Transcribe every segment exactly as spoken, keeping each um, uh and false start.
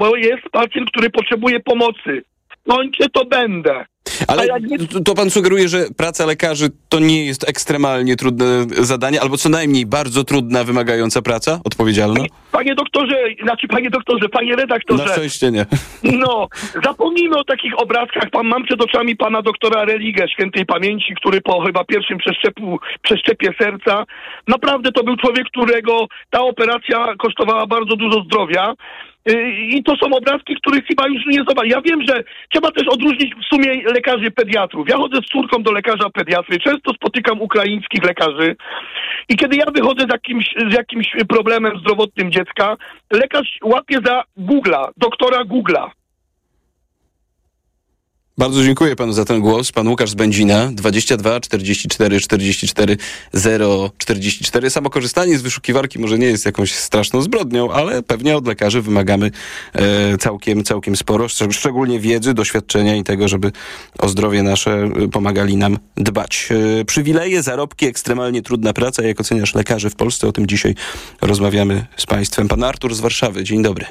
bo jest pacjent, który potrzebuje pomocy. W końcu to będę. Ale to pan sugeruje, że praca lekarzy to nie jest ekstremalnie trudne zadanie, albo co najmniej bardzo trudna, wymagająca praca? Odpowiedzialna? Panie doktorze, znaczy panie doktorze, panie redaktorze. Na szczęście nie. No, zapomnijmy o takich obrazkach. Pan, mam przed oczami pana doktora Religę, świętej pamięci, który po chyba pierwszym przeszczepu, przeszczepie serca, naprawdę to był człowiek, którego ta operacja kosztowała bardzo dużo zdrowia. I to są obrazki, których chyba już nie zobaczy. Ja wiem, że trzeba też odróżnić w sumie lekarzy pediatrów. Ja chodzę z córką do lekarza pediatry, często spotykam ukraińskich lekarzy i kiedy ja wychodzę z jakimś, z jakimś problemem zdrowotnym dziecka, lekarz łapie za Google'a, doktora Google'a. Bardzo dziękuję panu za ten głos. Pan Łukasz z Będzina, dwadzieścia dwa czterdzieści cztery czterdzieści cztery zero czterdzieści cztery. Samo korzystanie z wyszukiwarki może nie jest jakąś straszną zbrodnią, ale pewnie od lekarzy wymagamy e, całkiem, całkiem sporo, szczególnie wiedzy, doświadczenia i tego, żeby o zdrowie nasze pomagali nam dbać. E, przywileje, zarobki, ekstremalnie trudna praca. Jak oceniasz lekarzy w Polsce? O tym dzisiaj rozmawiamy z państwem. Pan Artur z Warszawy. Dzień dobry.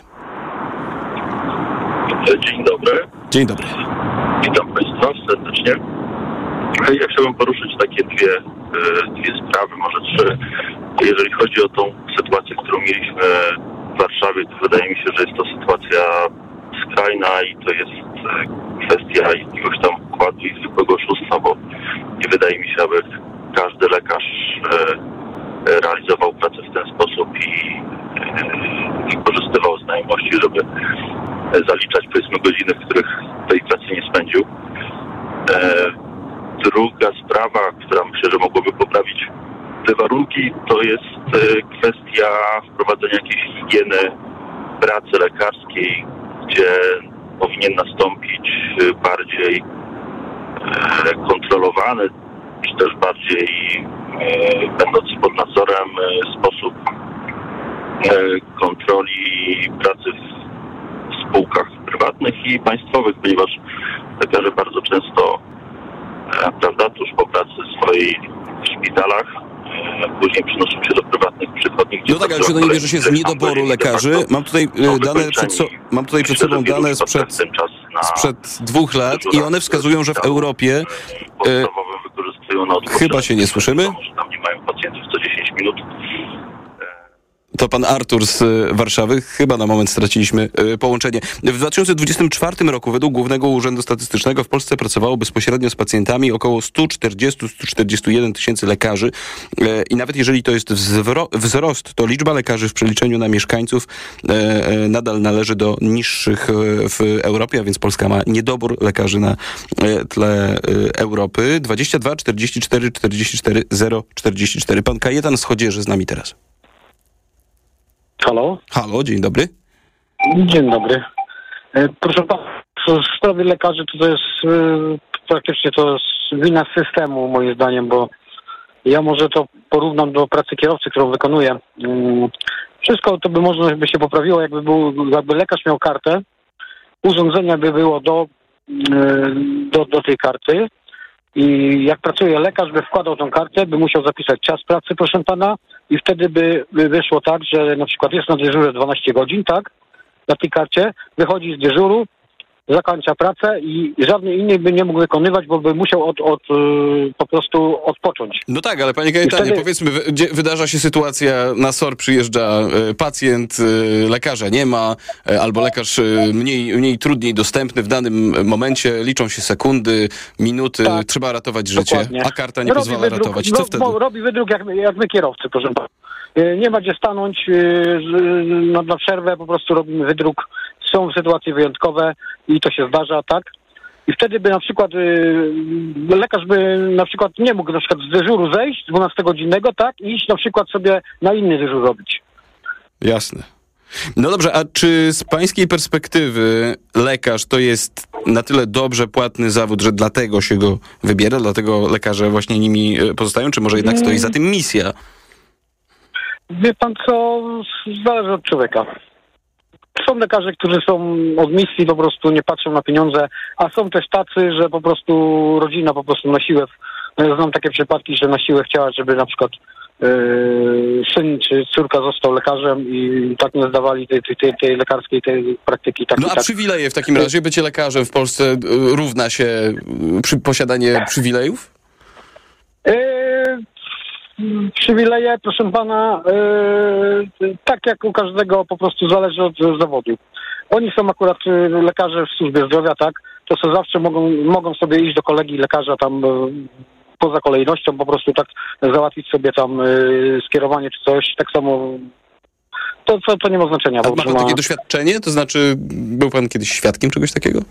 Dzień dobry. Dzień dobry. Witam Państwa serdecznie. Ja chciałbym poruszyć takie dwie, dwie sprawy, może trzy. Jeżeli chodzi o tą sytuację, którą mieliśmy w Warszawie, to wydaje mi się, że jest to sytuacja skrajna i to jest kwestia jakiegoś tam układu i zwykłego oszustwa, bo nie wydaje mi się, aby każdy lekarz realizował pracę w ten sposób i wykorzystywał znajomości, żeby zaliczać, powiedzmy, godziny, w których tej pracy nie spędził. E, druga sprawa, która myślę, że mogłaby poprawić te warunki, to jest e, kwestia wprowadzenia jakiejś higieny pracy lekarskiej, gdzie powinien nastąpić bardziej e, kontrolowany, czy też bardziej e, będący pod nadzorem e, sposób e, kontroli pracy w spółkach prywatnych i państwowych, ponieważ lekarze bardzo często, e, prawda, tuż po pracy swojej w szpitalach e, później przenoszą się do prywatnych przychodni. No tak, ale czy to nie bierze się z niedoboru lekarzy? Mam tutaj e, dane przed, so, mam tutaj przed sobą dane sprzed, sprzed dwóch lat i one wskazują, że w Europie e, chyba się nie słyszymy? Tam nie mają pacjentów co dziesięć minut. To pan Artur z Warszawy. Chyba na moment straciliśmy y, połączenie. W dwa tysiące dwudziestym czwartym roku według Głównego Urzędu Statystycznego w Polsce pracowało bezpośrednio z pacjentami około sto czterdzieści do stu czterdziestu jeden tysięcy lekarzy. Y, I nawet jeżeli to jest wzro- wzrost, to liczba lekarzy w przeliczeniu na mieszkańców y, y, nadal należy do niższych y, w Europie, a więc Polska ma niedobór lekarzy na y, tle y, Europy. dwadzieścia dwa czterdzieści cztery czterdzieści cztery zero czterdzieści cztery. Pan Kajetan z Chodzieży z nami teraz. Halo? Halo, dzień dobry. Dzień dobry. E, proszę pana, w sprawie lekarzy to, to jest e, praktycznie to jest wina systemu, moim zdaniem, bo ja może to porównam do pracy kierowcy, którą wykonuję. Mm, wszystko to by można by się poprawiło, jakby, był, jakby lekarz miał kartę, urządzenia by było do, e, do, do tej karty i jak pracuje lekarz, by wkładał tą kartę, by musiał zapisać czas pracy, proszę pana, i wtedy by, by wyszło tak, że na przykład jest na dyżurze dwanaście godzin, tak, na tej karcie, wychodzi z dyżuru, zakończa pracę i żadnej innej by nie mógł wykonywać, bo by musiał od, od, yy, po prostu odpocząć. No tak, ale panie Kajetanie, wtedy... powiedzmy, gdzie wydarza się sytuacja, na S O R przyjeżdża y, pacjent, y, lekarza nie ma, y, albo lekarz y, mniej, mniej trudniej dostępny w danym momencie, liczą się sekundy, minuty, tak, trzeba ratować życie, dokładnie. A karta nie robi pozwala wydruk, ratować. Co no, wtedy? Robi wydruk jak, jak my kierowcy, proszę pana. Nie ma gdzie stanąć na, na przerwę, po prostu robimy wydruk. Są sytuacje wyjątkowe i to się zdarza, tak? I wtedy by na przykład yy, lekarz by na przykład nie mógł na przykład z dyżuru zejść dwunastogodzinnego, tak? I iść na przykład sobie na inny dyżur robić. Jasne. No dobrze, a czy z pańskiej perspektywy lekarz to jest na tyle dobrze płatny zawód, że dlatego się go wybiera, dlatego lekarze właśnie nimi pozostają, czy może jednak stoi za tym misja? Wie pan co, zależy od człowieka. Są lekarze, którzy są od misji, po prostu nie patrzą na pieniądze, a są też tacy, że po prostu rodzina po prostu na siłę, znam takie przypadki, że na siłę chciała, żeby na przykład Yy, syn czy córka został lekarzem i tak nie zdawali tej, tej, tej lekarskiej tej praktyki. Tak no a tak. przywileje w takim razie? Bycie lekarzem w Polsce y, równa się y, przy, posiadanie przywilejów? Yy, przywileje, proszę pana, yy, tak jak u każdego, po prostu zależy od, od zawodu. Oni są akurat y, lekarze w służbie zdrowia, tak? To są zawsze mogą, mogą sobie iść do kolegi lekarza tam y, poza kolejnością, po prostu tak załatwić sobie tam y, skierowanie czy coś, tak samo to, to, to nie ma znaczenia. A bo ma pan ma... takie doświadczenie? To znaczy był pan kiedyś świadkiem czegoś takiego?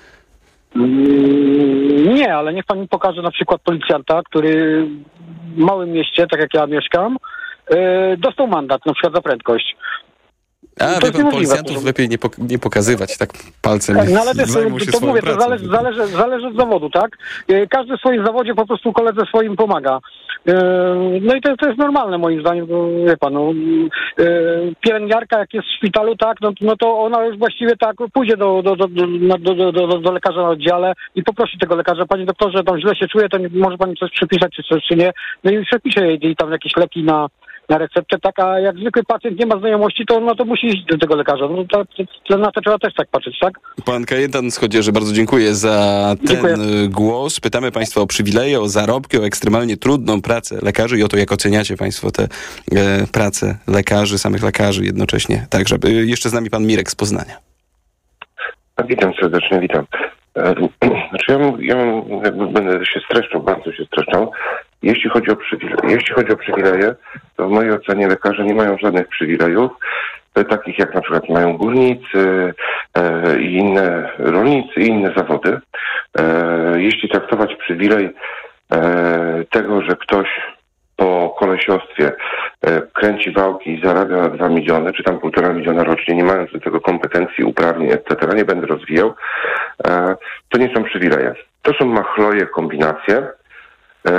Mm, nie, ale niech pan mi pokaże na przykład policjanta, który w małym mieście, tak jak ja mieszkam, y, dostał mandat na przykład za prędkość. A, to wie pan, policjantów to... lepiej nie, pok- nie pokazywać tak palcem. Tak, no ale to, zajmą się to swoją mówię, pracą. to zależy, zależy, zależy od zawodu, tak? Każdy w swoim zawodzie po prostu koledze swoim pomaga. No i to, to jest normalne moim zdaniem, bo wie pan, no, pielęgniarka jak jest w szpitalu, tak, no, no to ona już właściwie tak pójdzie do, do, do, do, do, do, do lekarza na oddziale i poprosi tego lekarza, panie doktorze, tam źle się czuje, to nie, może pani coś przepisać, czy coś, czy nie. No i przepisze jej tam jakieś leki na na receptę, tak, a jak zwykły pacjent nie ma znajomości, to no to musi iść do tego lekarza. No to, to, na to trzeba też tak patrzeć, tak? Pan Kajetan Schodzierzy, bardzo dziękuję za ten dziękuję. głos. Pytamy państwa o przywileje, o zarobki, o ekstremalnie trudną pracę lekarzy i o to, jak oceniacie państwo tę e, pracę lekarzy, samych lekarzy jednocześnie. Także jeszcze z nami pan Mirek z Poznania. Witam serdecznie, witam. Znaczy ja, ja będę się streszczał, bardzo się streszczał. Jeśli chodzi o przywileje, jeśli chodzi o przywileje, to w mojej ocenie lekarze nie mają żadnych przywilejów, takich jak na przykład mają górnicy e, i inne rolnicy i inne zawody. E, jeśli traktować przywilej e, tego, że ktoś po kolesiostwie e, kręci wałki i zarabia na dwa miliony, czy tam półtora miliona rocznie, nie mając do tego kompetencji, uprawnień, et cetera, nie będę rozwijał, e, to nie są przywileje. To są machloje, kombinacje. E,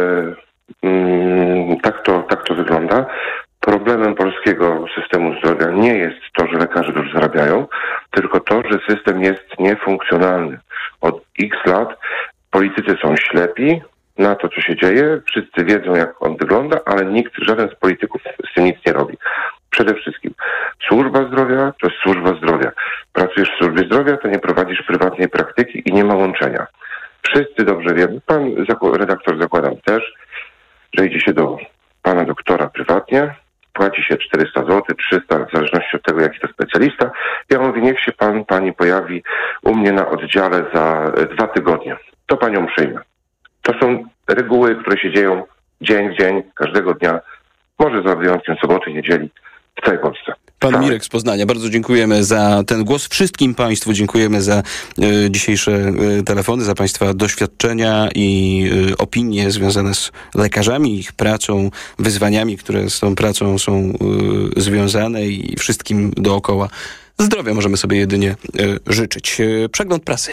mm, tak to, tak to wygląda. Problemem polskiego systemu zdrowia nie jest to, że lekarze dobrze zarabiają, tylko to, że system jest niefunkcjonalny. Od X lat politycy są ślepi na to, co się dzieje. Wszyscy wiedzą, jak on wygląda, ale nikt, żaden z polityków z tym nic nie robi. Przede wszystkim służba zdrowia to jest służba zdrowia. Pracujesz w służbie zdrowia, to nie prowadzisz prywatnej praktyki i nie ma łączenia. Wszyscy dobrze wiemy, pan redaktor zakładam też, że idzie się do pana doktora prywatnie, płaci się czterysta złotych, trzysta, w zależności od tego, jaki to specjalista. Ja mówię, niech się pan, pani pojawi u mnie na oddziale za dwa tygodnie. To panią przyjmę. To są reguły, które się dzieją dzień w dzień, każdego dnia, może za wyjątkiem soboty, niedzieli, w całej Polsce. Pan Tak. Mirek z Poznania, bardzo dziękujemy za ten głos. Wszystkim państwu dziękujemy za y, dzisiejsze y, telefony, za państwa doświadczenia i y, opinie związane z lekarzami, ich pracą, wyzwaniami, które z tą pracą są y, związane i wszystkim dookoła. Zdrowia możemy sobie jedynie y, życzyć. Y, przegląd prasy.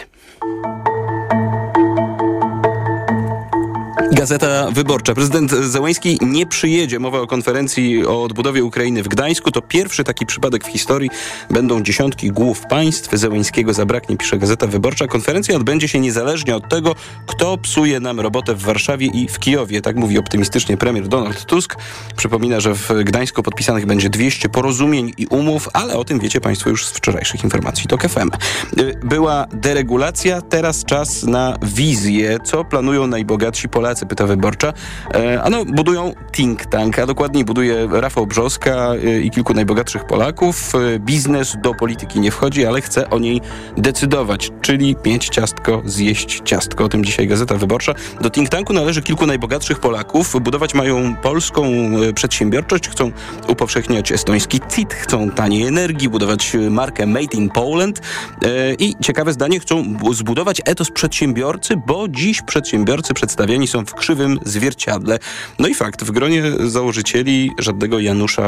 Gazeta Wyborcza. Prezydent Zełenski nie przyjedzie. Mowa o konferencji o odbudowie Ukrainy w Gdańsku. To pierwszy taki przypadek w historii. Będą dziesiątki głów państw. Zełenskiego zabraknie, pisze Gazeta Wyborcza. Konferencja odbędzie się niezależnie od tego, kto psuje nam robotę w Warszawie i w Kijowie. Tak mówi optymistycznie premier Donald Tusk. Przypomina, że w Gdańsku podpisanych będzie dwieście porozumień i umów, ale o tym wiecie państwo już z wczorajszych informacji. TOK F M. Była deregulacja, teraz czas na wizję. Co planują najbogatsi Polacy? Pyta Wyborcza. E, ano, budują think tank, a dokładniej buduje Rafał Brzoska e, i kilku najbogatszych Polaków. E, biznes do polityki nie wchodzi, ale chce o niej decydować, czyli mieć ciastko, zjeść ciastko. O tym dzisiaj Gazeta Wyborcza. Do think tanku należy kilku najbogatszych Polaków. Budować mają polską e, przedsiębiorczość, chcą upowszechniać estoński C I T, chcą taniej energii, budować markę Made in Poland e, i ciekawe zdanie, chcą zbudować etos przedsiębiorcy, bo dziś przedsiębiorcy przedstawiani są w krzywym zwierciadle. No i fakt, w gronie założycieli żadnego Janusza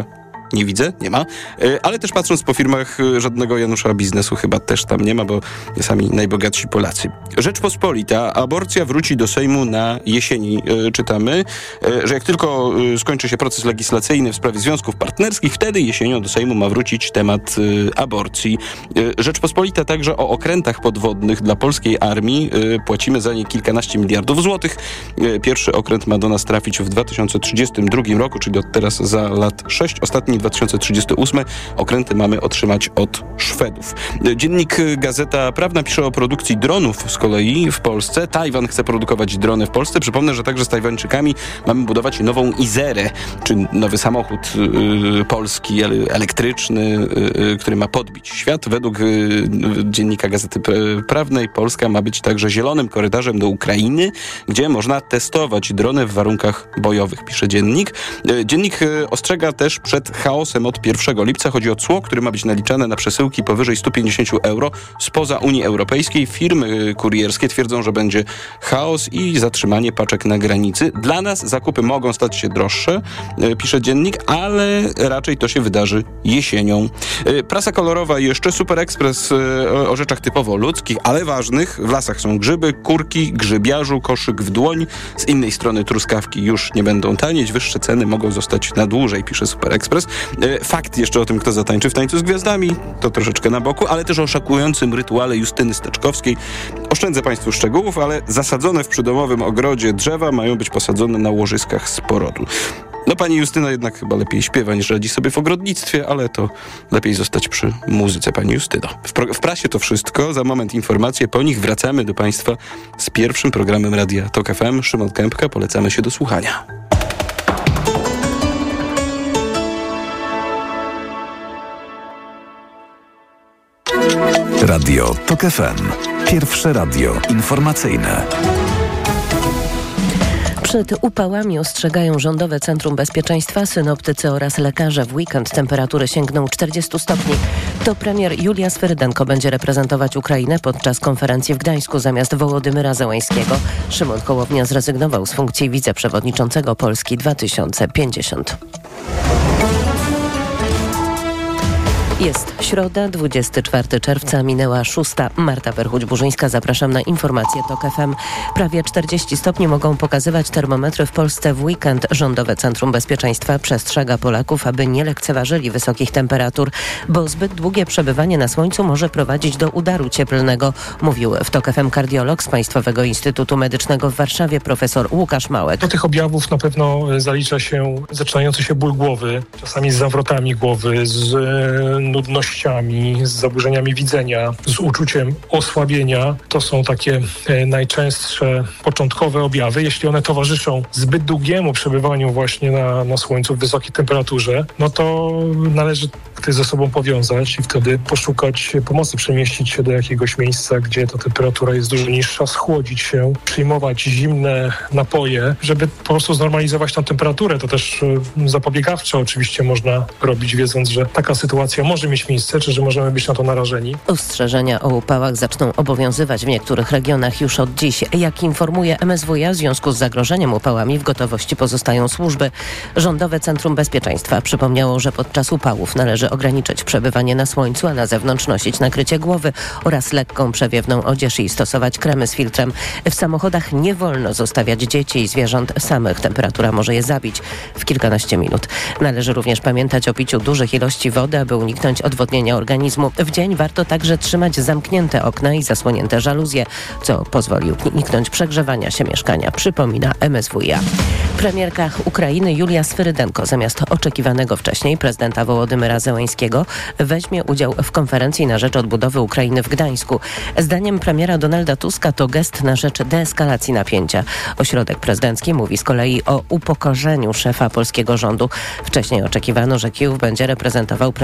Nie widzę, nie ma. Ale też patrząc po firmach, żadnego Janusza biznesu chyba też tam nie ma, bo sami najbogatsi Polacy. Rzeczpospolita, aborcja wróci do Sejmu na jesieni. Czytamy, że jak tylko skończy się proces legislacyjny w sprawie związków partnerskich, wtedy jesienią do Sejmu ma wrócić temat aborcji. Rzeczpospolita także o okrętach podwodnych dla polskiej armii. Płacimy za nie kilkanaście miliardów złotych. Pierwszy okręt ma do nas trafić w dwa tysiące trzydziestym drugim roku, czyli od teraz za lat sześć. Ostatni dwa tysiące trzydziesty ósmy. Okręty mamy otrzymać od Szwedów. Dziennik Gazeta Prawna pisze o produkcji dronów z kolei w Polsce. Tajwan chce produkować drony w Polsce. Przypomnę, że także z Tajwańczykami mamy budować nową Izerę, czy nowy samochód y, polski, elektryczny, y, który ma podbić świat. Według y, dziennika Gazety Prawnej Polska ma być także zielonym korytarzem do Ukrainy, gdzie można testować drony w warunkach bojowych, pisze dziennik. Y, dziennik y, ostrzega też przed chaosem od pierwszego lipca. Chodzi o cło, które ma być naliczane na przesyłki powyżej sto pięćdziesiąt euro spoza Unii Europejskiej. Firmy kurierskie twierdzą, że będzie chaos i zatrzymanie paczek na granicy. Dla nas zakupy mogą stać się droższe, pisze dziennik, ale raczej to się wydarzy jesienią. Prasa kolorowa i jeszcze Super Express o rzeczach typowo ludzkich, ale ważnych. W lasach są grzyby, kurki, grzybiarzu, koszyk w dłoń. Z innej strony truskawki już nie będą tanieć. Wyższe ceny mogą zostać na dłużej, pisze Super Express. Fakt jeszcze o tym, kto zatańczy w Tańcu z Gwiazdami, to troszeczkę na boku, ale też o szokującym rytuale Justyny Steczkowskiej. Oszczędzę Państwu szczegółów, ale zasadzone w przydomowym ogrodzie drzewa mają być posadzone na łożyskach z porodu. No pani Justyna jednak chyba lepiej śpiewa niż radzi sobie w ogrodnictwie, ale to lepiej zostać przy muzyce, pani Justyno. W, pro- w prasie to wszystko. Za moment informacje, po nich wracamy do Państwa z pierwszym programem Radia Tok F M. Szymon Kępka, polecamy się do słuchania. Radio Tok F M. Pierwsze radio informacyjne. Przed upałami ostrzegają Rządowe Centrum Bezpieczeństwa, synoptycy oraz lekarze. W weekend temperatury sięgną czterdziestu stopni. To premier Julia Swyrydenko będzie reprezentować Ukrainę podczas konferencji w Gdańsku zamiast Wołodymyra Zełańskiego. Szymon Hołownia zrezygnował z funkcji wiceprzewodniczącego Polski dwa tysiące pięćdziesiąt. Jest środa, dwudziestego czwartego czerwca, minęła szósta. Marta Perchuć-Burzyńska, zapraszam na informacje Tok F M. Prawie czterdzieści stopni mogą pokazywać termometry w Polsce w weekend. Rządowe Centrum Bezpieczeństwa przestrzega Polaków, aby nie lekceważyli wysokich temperatur, bo zbyt długie przebywanie na słońcu może prowadzić do udaru cieplnego, mówił w Tok F M kardiolog z Państwowego Instytutu Medycznego w Warszawie profesor Łukasz Małek. Do tych objawów na pewno zalicza się zaczynający się ból głowy, czasami z zawrotami głowy, z nudnościami, z zaburzeniami widzenia, z uczuciem osłabienia. To są takie najczęstsze początkowe objawy. Jeśli one towarzyszą zbyt długiemu przebywaniu właśnie na, na słońcu w wysokiej temperaturze, no to należy to ze sobą powiązać i wtedy poszukać pomocy, przemieścić się do jakiegoś miejsca, gdzie ta temperatura jest dużo niższa, schłodzić się, przyjmować zimne napoje, żeby po prostu znormalizować tą temperaturę. To też zapobiegawczo oczywiście można robić, wiedząc, że taka sytuacja może mieć miejsce, czy że możemy być na to narażeni. Ostrzeżenia o upałach zaczną obowiązywać w niektórych regionach już od dziś. Jak informuje M S W iA, w związku z zagrożeniem upałami w gotowości pozostają służby. Rządowe Centrum Bezpieczeństwa przypomniało, że podczas upałów należy ograniczyć przebywanie na słońcu, a na zewnątrz nosić nakrycie głowy oraz lekką przewiewną odzież i stosować kremy z filtrem. W samochodach nie wolno zostawiać dzieci i zwierząt samych. Temperatura może je zabić w kilkanaście minut. Należy również pamiętać o piciu dużych ilości wody, aby uniknąć odwodnienia organizmu. W dzień warto także trzymać zamknięte okna i zasłonięte żaluzje, co pozwoli uniknąć przegrzewania się mieszkania, przypomina M S W iA. Premierka Ukrainy Julia Swyrydenko zamiast oczekiwanego wcześniej prezydenta Wołodymyra Zełańskiego weźmie udział w konferencji na rzecz odbudowy Ukrainy w Gdańsku. Zdaniem premiera Donalda Tuska to gest na rzecz deeskalacji napięcia. Ośrodek prezydencki mówi z kolei o upokorzeniu szefa polskiego rządu. Wcześniej oczekiwano, że Kijów będzie reprezentował prezydent Zełański.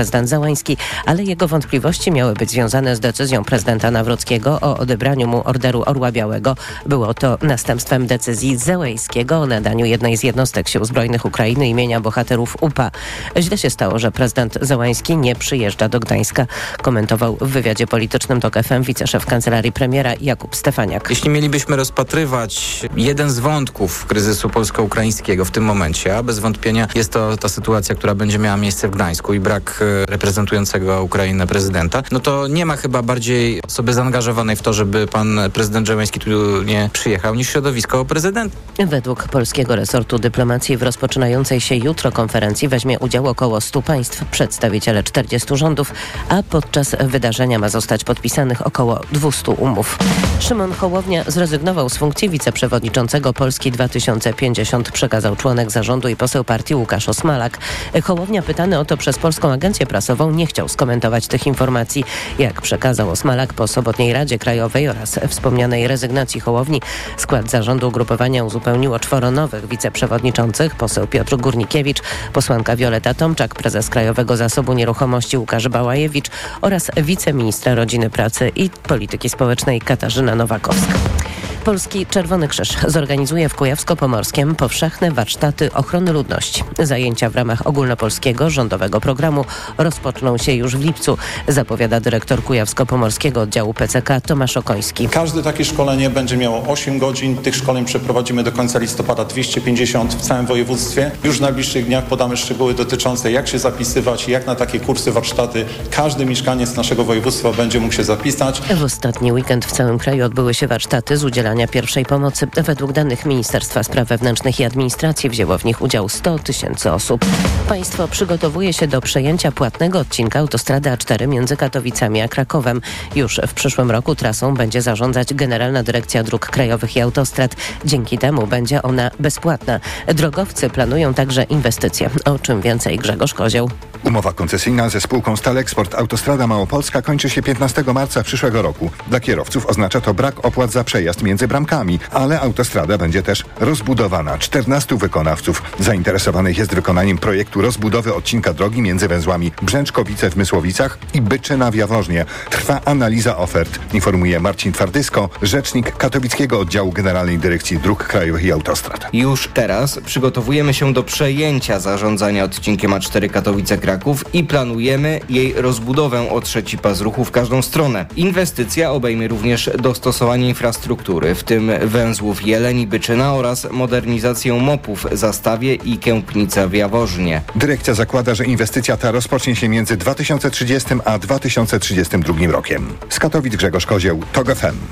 Załański, ale jego wątpliwości miały być związane z decyzją prezydenta Nawrockiego o odebraniu mu Orderu Orła Białego. Było to następstwem decyzji Zełenskiego o nadaniu jednej z jednostek sił zbrojnych Ukrainy imienia bohaterów U P A. Źle się stało, że prezydent Zełański nie przyjeżdża do Gdańska, komentował w wywiadzie politycznym TOK F M wiceszef kancelarii premiera Jakub Stefaniak. Jeśli mielibyśmy rozpatrywać jeden z wątków kryzysu polsko-ukraińskiego w tym momencie, a bez wątpienia jest to ta sytuacja, która będzie miała miejsce w Gdańsku i brak reprezentującego Ukrainę prezydenta, no to nie ma chyba bardziej osoby zaangażowanej w to, żeby pan prezydent Zełenski tu nie przyjechał, niż środowisko prezydenta. Według polskiego resortu dyplomacji w rozpoczynającej się jutro konferencji weźmie udział około stu państw, przedstawiciele czterdziestu rządów, a podczas wydarzenia ma zostać podpisanych około dwustu umów. Szymon Hołownia zrezygnował z funkcji wiceprzewodniczącego Polski dwa tysiące pięćdziesiąt, przekazał członek zarządu i poseł partii Łukasz Osmalak. Hołownia, pytany o to przez Polską Agencję Prasową, nie chciał skomentować tych informacji. Jak przekazał Osmalak, po sobotniej Radzie Krajowej oraz wspomnianej rezygnacji Hołowni skład zarządu ugrupowania uzupełniło czworo nowych wiceprzewodniczących: poseł Piotr Górnikiewicz, posłanka Wioleta Tomczak, prezes Krajowego Zasobu Nieruchomości Łukasz Bałajewicz oraz wiceministra rodziny, pracy i polityki społecznej Katarzyna Nowakowska. Polski Czerwony Krzyż zorganizuje w Kujawsko-Pomorskiem powszechne warsztaty ochrony ludności. Zajęcia w ramach ogólnopolskiego rządowego programu rozpoczną się już w lipcu, zapowiada dyrektor Kujawsko-Pomorskiego oddziału P C K Tomasz Okoński. Każde takie szkolenie będzie miało osiem godzin. Tych szkoleń przeprowadzimy do końca listopada dwieście pięćdziesiąt w całym województwie. Już w najbliższych dniach podamy szczegóły dotyczące, jak się zapisywać i jak na takie kursy, warsztaty każdy mieszkaniec naszego województwa będzie mógł się zapisać. W ostatni weekend w całym kraju odbyły się warsztaty z udzielania pierwszej pomocy. Według danych Ministerstwa Spraw Wewnętrznych i Administracji wzięło w nich udział sto tysięcy osób. Państwo przygotowuje się do przejęcia płatnego odcinka autostrady A cztery między Katowicami a Krakowem. Już w przyszłym roku trasą będzie zarządzać Generalna Dyrekcja Dróg Krajowych i Autostrad. Dzięki temu będzie ona bezpłatna. Drogowcy planują także inwestycje. O czym więcej Grzegorz Kozioł. Umowa koncesyjna ze spółką Staleksport Autostrada Małopolska kończy się piętnastego marca przyszłego roku. Dla kierowców oznacza to brak opłat za przejazd między bramkami, ale autostrada będzie też rozbudowana. czternastu wykonawców zainteresowanych jest wykonaniem projektu rozbudowy odcinka drogi między węzłami Brzęczkowice w Mysłowicach i Byczyna w Jaworznie. Trwa analiza ofert, informuje Marcin Twardysko, rzecznik Katowickiego Oddziału Generalnej Dyrekcji Dróg Krajowych i Autostrad. Już teraz przygotowujemy się do przejęcia zarządzania odcinkiem A cztery Katowice-Kraków i planujemy jej rozbudowę o trzeci pas ruchu w każdą stronę. Inwestycja obejmie również dostosowanie infrastruktury, w tym węzłów Jeleń i Byczyna oraz modernizację mopów Zastawie i Kępnica w Jaworznie. Dyrekcja zakłada, że inwestycja ta rozpocznie się między dwa tysiące trzydziestym a dwa tysiące trzydziestym drugim rokiem. Z Katowic Grzegorz Kozieł, TOK F M.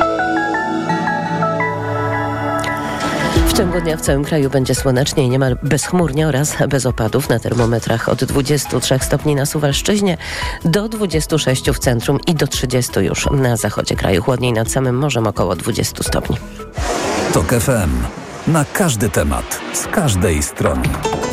W ciągu dnia w całym kraju będzie słonecznie i niemal bezchmurnie oraz bez opadów. Na termometrach od dwudziestu trzech stopni na Suwalszczyźnie do dwudziestu sześciu w centrum i do trzydziestu już na zachodzie kraju. Chłodniej nad samym morzem, około dwudziestu stopni. TOK F M. Na każdy temat, z każdej strony.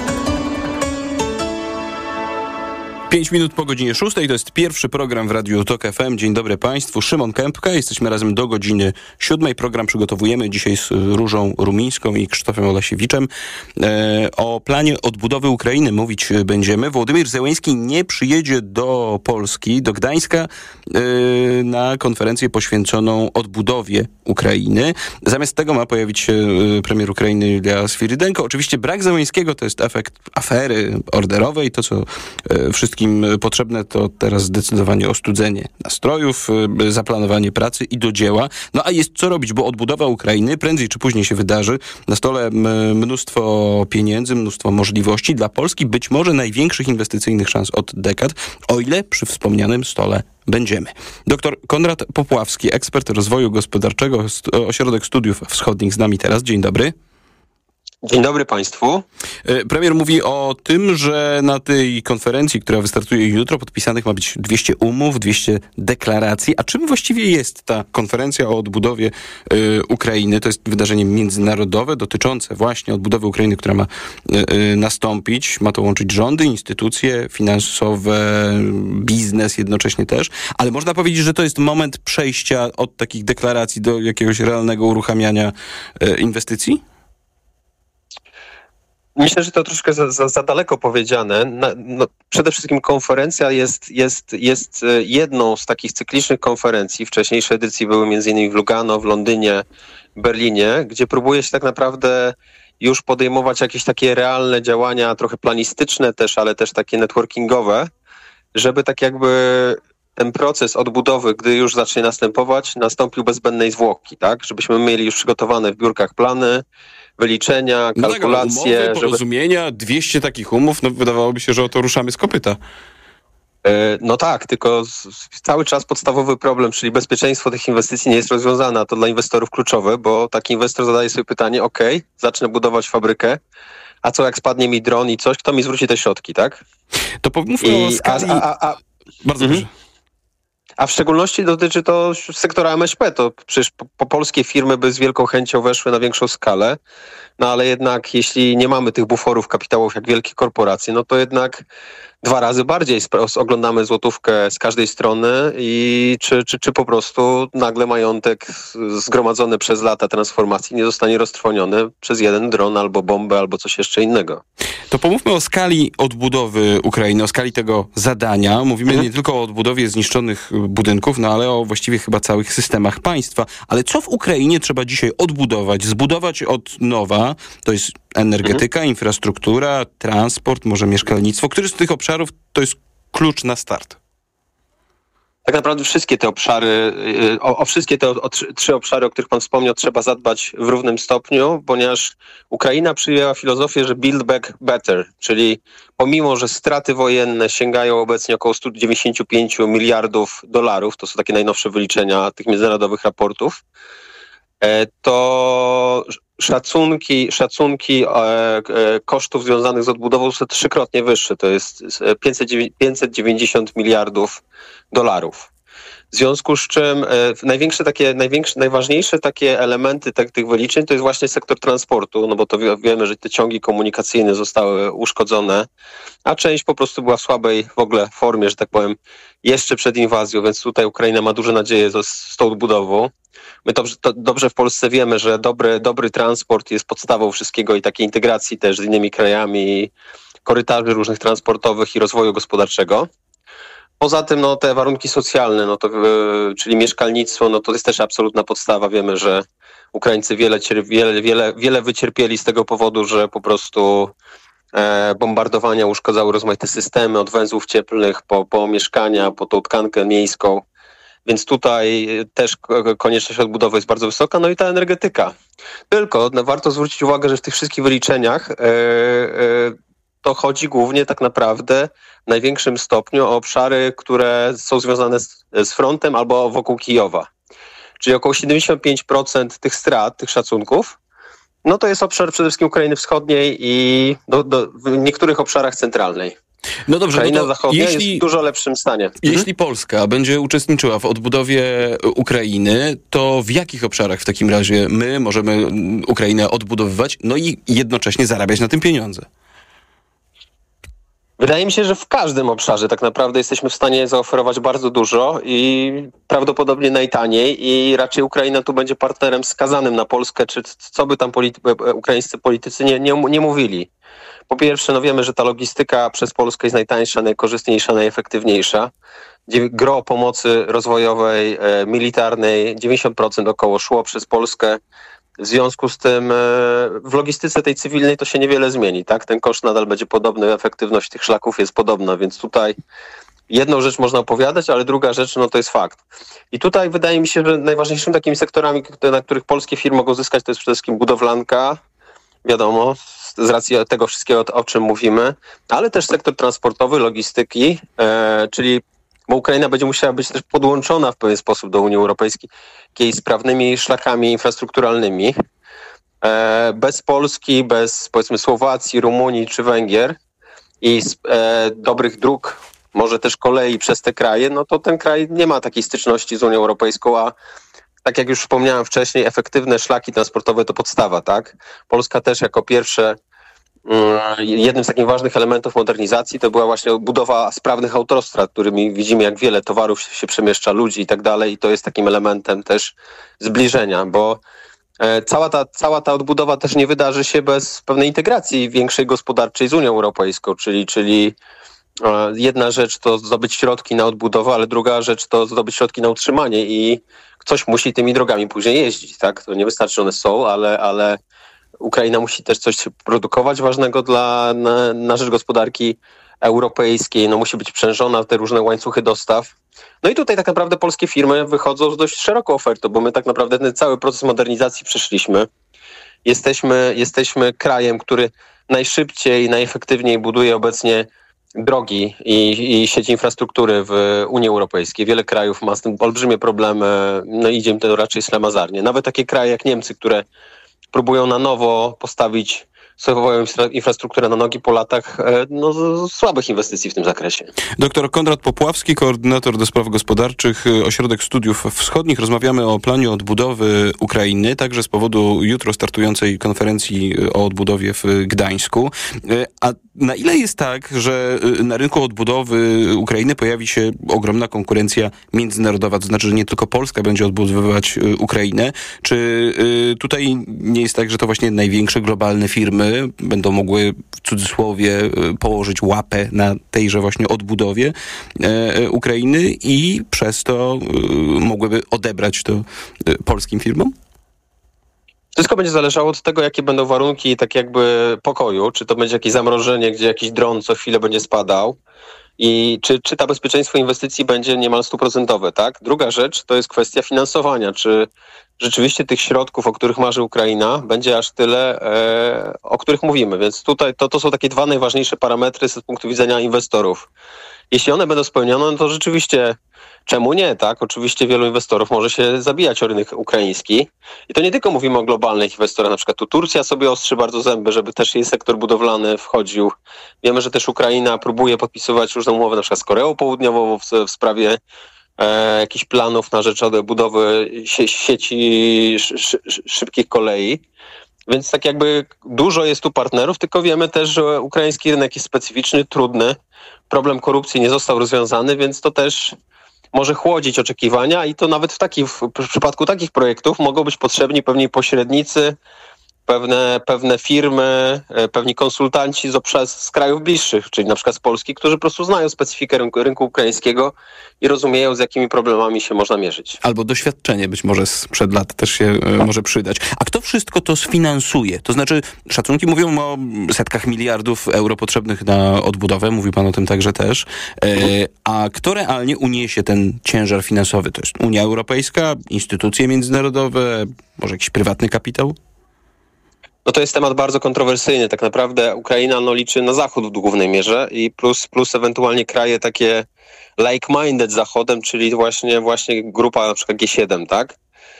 Pięć minut po godzinie szóstej, to jest pierwszy program w Radiu TOK F M. Dzień dobry Państwu, Szymon Kępka. Jesteśmy razem do godziny siódmej. Program przygotowujemy dzisiaj z Różą Rumińską i Krzysztofem Olesiewiczem. E, o planie odbudowy Ukrainy mówić będziemy. Wołodymyr Zełenski nie przyjedzie do Polski, do Gdańska e, na konferencję poświęconą odbudowie Ukrainy. Zamiast tego ma pojawić się premier Ukrainy Julia Swirydenko. Oczywiście brak Zełenskiego to jest efekt afery orderowej. To, co e, wszystkim potrzebne, to teraz zdecydowanie ostudzenie nastrojów, zaplanowanie pracy i do dzieła. No a jest co robić, bo odbudowa Ukrainy prędzej czy później się wydarzy. Na stole mnóstwo pieniędzy, mnóstwo możliwości. Dla Polski być może największych inwestycyjnych szans od dekad, o ile przy wspomnianym stole będziemy. Doktor Konrad Popławski, ekspert rozwoju gospodarczego, Ośrodek Studiów Wschodnich z nami teraz. Dzień dobry. Dzień dobry Państwu. Premier mówi o tym, że na tej konferencji, która wystartuje jutro, podpisanych ma być dwieście umów, dwieście deklaracji. A czym właściwie jest ta konferencja o odbudowie y, Ukrainy? To jest wydarzenie międzynarodowe dotyczące właśnie odbudowy Ukrainy, która ma y, y, nastąpić. Ma to łączyć rządy, instytucje finansowe, biznes jednocześnie też. Ale można powiedzieć, że to jest moment przejścia od takich deklaracji do jakiegoś realnego uruchamiania y, inwestycji? Myślę, że to troszkę za, za, za daleko powiedziane. Na, no, przede wszystkim konferencja jest, jest, jest jedną z takich cyklicznych konferencji. Wcześniejsze edycje były między innymi w Lugano, w Londynie, Berlinie, gdzie próbuje się tak naprawdę już podejmować jakieś takie realne działania, trochę planistyczne też, ale też takie networkingowe, żeby tak jakby ten proces odbudowy, gdy już zacznie następować, nastąpił bez zbędnej zwłoki, tak? Żebyśmy mieli już przygotowane w biurkach plany, wyliczenia, kalkulacje. No tak, umowy, żeby... porozumienia, dwieście takich umów, no wydawałoby się, że oto ruszamy z kopyta. No tak, tylko cały czas podstawowy problem, czyli bezpieczeństwo tych inwestycji nie jest rozwiązane, a to dla inwestorów kluczowe, bo taki inwestor zadaje sobie pytanie, ok, zacznę budować fabrykę, a co jak spadnie mi dron i coś, kto mi zwróci te środki, tak? To pomówmy I, o skali... A, a, a, a... Bardzo mhm. proszę. A w szczególności dotyczy to sektora M S P. To przecież po, po polskie firmy by z wielką chęcią weszły na większą skalę, no ale jednak jeśli nie mamy tych buforów kapitałowych jak wielkie korporacje, no to jednak dwa razy bardziej oglądamy złotówkę z każdej strony i czy, czy, czy po prostu nagle majątek zgromadzony przez lata transformacji nie zostanie roztrwoniony przez jeden dron albo bombę, albo coś jeszcze innego. To pomówmy o skali odbudowy Ukrainy, o skali tego zadania. Mówimy mhm. nie tylko o odbudowie zniszczonych budynków, no ale o właściwie chyba całych systemach państwa. Ale co w Ukrainie trzeba dzisiaj odbudować, zbudować od nowa? To jest energetyka, mhm. infrastruktura, transport, może mieszkalnictwo. Który z tych obszarów to jest klucz na start? Tak naprawdę wszystkie te obszary, o, o wszystkie te o, o, trzy, trzy obszary, o których pan wspomniał, trzeba zadbać w równym stopniu, ponieważ Ukraina przyjęła filozofię, że build back better, czyli pomimo, że straty wojenne sięgają obecnie około sto dziewięćdziesiąt pięć miliardów dolarów, to są takie najnowsze wyliczenia tych międzynarodowych raportów, to szacunki, szacunki e, e, kosztów związanych z odbudową są trzykrotnie wyższe. To jest pięćset dziewięćdziesiąt miliardów dolarów. W związku z czym e, największe takie, największe, najważniejsze takie elementy tak, tych wyliczeń to jest właśnie sektor transportu, no bo to wie, wiemy, że te ciągi komunikacyjne zostały uszkodzone, a część po prostu była w słabej w ogóle formie, że tak powiem, jeszcze przed inwazją, więc tutaj Ukraina ma duże nadzieje z, z tą odbudową. My dobrze, to dobrze w Polsce wiemy, że dobry, dobry transport jest podstawą wszystkiego i takiej integracji też z innymi krajami, korytarzy różnych transportowych i rozwoju gospodarczego. Poza tym no, te warunki socjalne, no to, yy, czyli mieszkalnictwo, no to jest też absolutna podstawa. Wiemy, że Ukraińcy wiele, wiele, wiele, wiele wycierpieli z tego powodu, że po prostu e, bombardowania uszkodzały rozmaite systemy, od węzłów cieplnych po, po mieszkania, po tą tkankę miejską. Więc tutaj też konieczność odbudowy jest bardzo wysoka, no i ta energetyka. Tylko no, warto zwrócić uwagę, że w tych wszystkich wyliczeniach yy, yy, to chodzi głównie tak naprawdę w największym stopniu o obszary, które są związane z, z frontem albo wokół Kijowa. Czyli około siedemdziesiąt pięć procent tych strat, tych szacunków, no to jest obszar przede wszystkim Ukrainy Wschodniej i do, do, w niektórych obszarach centralnej. No dobrze, Ukraina no Zachodnia jeśli, jest w dużo lepszym stanie. Jeśli mhm. Polska będzie uczestniczyła w odbudowie Ukrainy, to w jakich obszarach w takim razie my możemy Ukrainę odbudowywać, no i jednocześnie zarabiać na tym pieniądze? Wydaje mi się, że w każdym obszarze tak naprawdę jesteśmy w stanie zaoferować bardzo dużo i prawdopodobnie najtaniej i raczej Ukraina tu będzie partnerem skazanym na Polskę, czy co by tam polity- ukraińscy politycy nie, nie, nie mówili. Po pierwsze, no wiemy, że ta logistyka przez Polskę jest najtańsza, najkorzystniejsza, najefektywniejsza. Gro pomocy rozwojowej, e, militarnej, dziewięćdziesiąt procent około szło przez Polskę. W związku z tym e, w logistyce tej cywilnej to się niewiele zmieni, tak? Ten koszt nadal będzie podobny, efektywność tych szlaków jest podobna, więc tutaj jedną rzecz można opowiadać, ale druga rzecz, no to jest fakt. I tutaj wydaje mi się, że najważniejszymi takimi sektorami, na których polskie firmy mogą zyskać, to jest przede wszystkim budowlanka, wiadomo, z racji tego wszystkiego, o czym mówimy, ale też sektor transportowy, logistyki, e, czyli bo Ukraina będzie musiała być też podłączona w pewien sposób do Unii Europejskiej sprawnymi szlakami infrastrukturalnymi. E, bez Polski, bez powiedzmy Słowacji, Rumunii czy Węgier i e, dobrych dróg, może też kolei przez te kraje, no to ten kraj nie ma takiej styczności z Unią Europejską, a tak jak już wspomniałem wcześniej, efektywne szlaki transportowe to podstawa, tak? Polska też jako pierwsze, jednym z takich ważnych elementów modernizacji to była właśnie budowa sprawnych autostrad, którymi widzimy, jak wiele towarów się przemieszcza, ludzi i tak dalej, i to jest takim elementem też zbliżenia, bo Cała ta, cała ta odbudowa też nie wydarzy się bez pewnej integracji większej gospodarczej z Unią Europejską, czyli, czyli jedna rzecz to zdobyć środki na odbudowę, ale druga rzecz to zdobyć środki na utrzymanie i ktoś musi tymi drogami później jeździć, tak? To nie wystarczy, że one są, ale, ale Ukraina musi też coś produkować ważnego dla, na, na rzecz gospodarki europejskiej, no musi być sprzężona w te różne łańcuchy dostaw. No i tutaj tak naprawdę polskie firmy wychodzą z dość szeroką ofertą, bo my tak naprawdę ten cały proces modernizacji przeszliśmy. Jesteśmy, jesteśmy krajem, który najszybciej, najefektywniej buduje obecnie drogi i, i sieci infrastruktury w Unii Europejskiej. Wiele krajów ma z tym olbrzymie problemy, no idzie im to raczej ślamazarnie. Nawet takie kraje jak Niemcy, które próbują na nowo postawić swoją infrastrukturę na nogi po latach no, słabych inwestycji w tym zakresie. Doktor Konrad Popławski, koordynator do spraw gospodarczych, Ośrodek Studiów Wschodnich. Rozmawiamy o planie odbudowy Ukrainy, także z powodu jutro startującej konferencji o odbudowie w Gdańsku. A na ile jest tak, że na rynku odbudowy Ukrainy pojawi się ogromna konkurencja międzynarodowa, to znaczy, że nie tylko Polska będzie odbudowywać Ukrainę? Czy tutaj nie jest tak, że to właśnie największe globalne firmy będą mogły w cudzysłowie położyć łapę na tejże właśnie odbudowie e, Ukrainy i przez to e, mogłyby odebrać to e, polskim firmom? Wszystko będzie zależało od tego, jakie będą warunki tak jakby pokoju. Czy to będzie jakieś zamrożenie, gdzie jakiś dron co chwilę będzie spadał i czy, czy ta bezpieczeństwo inwestycji będzie niemal stuprocentowe, tak? Druga rzecz to jest kwestia finansowania. Czy rzeczywiście tych środków, o których marzy Ukraina, będzie aż tyle, e, o których mówimy. Więc tutaj to, to są takie dwa najważniejsze parametry z punktu widzenia inwestorów. Jeśli one będą spełnione, no to rzeczywiście czemu nie, tak? Oczywiście wielu inwestorów może się zabijać o rynek ukraiński. I to nie tylko mówimy o globalnych inwestorach, na przykład tu Turcja sobie ostrzy bardzo zęby, żeby też jej sektor budowlany wchodził. Wiemy, że też Ukraina próbuje podpisywać różne umowy, na przykład z Koreą Południową w, w sprawie e, jakichś planów na rzecz budowy sie, sieci sz, sz, szybkich kolei. Więc tak jakby dużo jest tu partnerów, tylko wiemy też, że ukraiński rynek jest specyficzny, trudny. Problem korupcji nie został rozwiązany, więc to też może chłodzić oczekiwania i to nawet w, takich, w przypadku takich projektów mogą być potrzebni pewni pośrednicy, pewne, pewne firmy, pewni konsultanci z, obszar, z krajów bliższych, czyli na przykład z Polski, którzy po prostu znają specyfikę rynku, rynku ukraińskiego i rozumieją, z jakimi problemami się można mierzyć. Albo doświadczenie być może sprzed lat też się e, może przydać. A kto wszystko to sfinansuje? To znaczy, szacunki mówią o setkach miliardów euro potrzebnych na odbudowę, mówi pan o tym także też. E, a kto realnie uniesie ten ciężar finansowy? To jest Unia Europejska, instytucje międzynarodowe, może jakiś prywatny kapitał? No to jest temat bardzo kontrowersyjny. Tak naprawdę Ukraina no, liczy na Zachód w głównej mierze i plus, plus ewentualnie kraje takie like-minded z Zachodem, czyli właśnie, właśnie grupa na przykład G siedem, tak?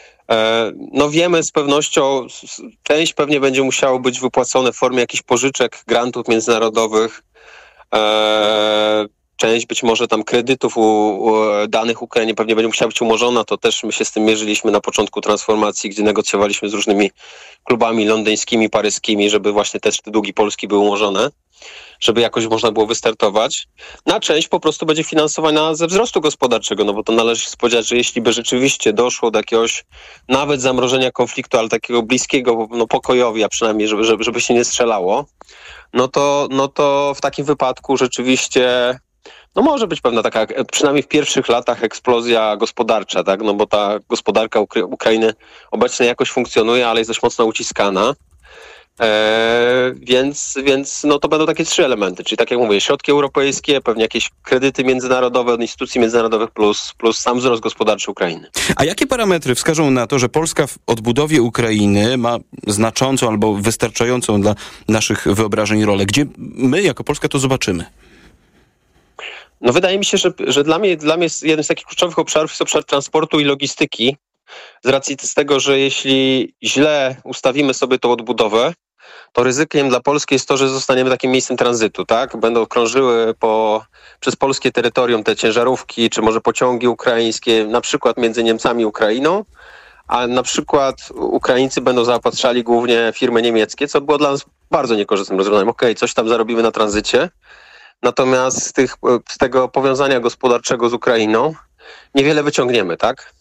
E, no wiemy z pewnością, część pewnie będzie musiało być wypłacone w formie jakichś pożyczek, grantów międzynarodowych, e, część być może tam kredytów u, u danych Ukrainie pewnie będzie musiała być umorzona. To też my się z tym mierzyliśmy na początku transformacji, gdzie negocjowaliśmy z różnymi klubami londyńskimi, paryskimi, żeby właśnie też te długi Polski były umorzone, żeby jakoś można było wystartować. Na część po prostu będzie finansowana ze wzrostu gospodarczego, no bo to należy się spodziewać, że jeśli by rzeczywiście doszło do jakiegoś nawet zamrożenia konfliktu, ale takiego bliskiego, no pokojowi, a przynajmniej żeby, żeby, żeby się nie strzelało, no to, no to w takim wypadku rzeczywiście no może być pewna taka, przynajmniej w pierwszych latach, eksplozja gospodarcza, tak? No bo ta gospodarka Ukra- Ukrainy obecnie jakoś funkcjonuje, ale jest dość mocno uciskana. Eee, więc więc no to będą takie trzy elementy, czyli tak jak mówię, środki europejskie, pewnie jakieś kredyty międzynarodowe od instytucji międzynarodowych plus, plus sam wzrost gospodarczy Ukrainy. A jakie parametry wskażą na to, że Polska w odbudowie Ukrainy ma znaczącą albo wystarczającą dla naszych wyobrażeń rolę? Gdzie my jako Polska to zobaczymy? No wydaje mi się, że, że dla mnie, dla mnie jednym z takich kluczowych obszarów jest obszar transportu i logistyki, z racji z tego, że jeśli źle ustawimy sobie tą odbudowę, to ryzykiem dla Polski jest to, że zostaniemy takim miejscem tranzytu, tak? Będą krążyły po, przez polskie terytorium te ciężarówki, czy może pociągi ukraińskie, na przykład między Niemcami i Ukrainą, a na przykład Ukraińcy będą zaopatrzali głównie firmy niemieckie, co było dla nas bardzo niekorzystnym rozwiązaniem. Okej, coś tam zarobimy na tranzycie, natomiast z, tych, z tego powiązania gospodarczego z Ukrainą niewiele wyciągniemy, tak?